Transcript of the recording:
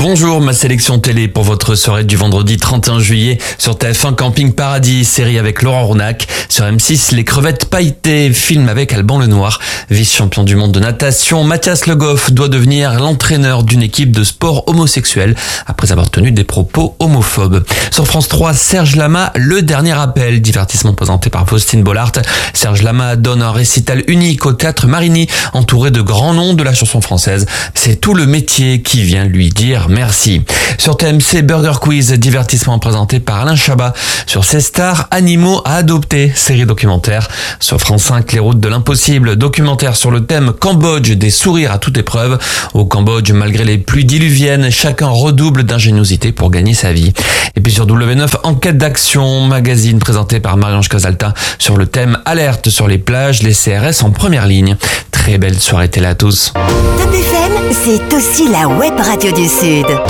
Bonjour, ma sélection télé pour votre soirée du vendredi 31 juillet sur TF1 Camping Paradis, série avec Laurent Ronac. Sur M6, Les crevettes pailletées, film avec Alban Lenoir. Vice-champion du monde de natation, Mathias Le Goff doit devenir l'entraîneur d'une équipe de sport homosexuel après avoir tenu des propos homophobes. Sur France 3, Serge Lama, Le dernier appel, divertissement présenté par Faustine Bollard. Serge Lama donne un récital unique au Théâtre Marigny, entouré de grands noms de la chanson française. C'est tout le métier qui vient lui dire merci. Sur TMC, Burger Quiz, divertissement présenté par Alain Chabat. Sur C-Star, Animaux à adopter, série documentaire. Sur France 5, Les routes de l'impossible, documentaire sur le thème Cambodge, des sourires à toute épreuve. Au Cambodge, malgré les pluies diluviennes, chacun redouble d'ingéniosité pour gagner sa vie. Et puis sur W9, Enquête d'action, magazine présenté par Marie-Ange Casalta sur le thème Alerte sur les plages, les CRS en première ligne. Très belle soirée télé à tous. Top FM, c'est aussi la web radio du Sud.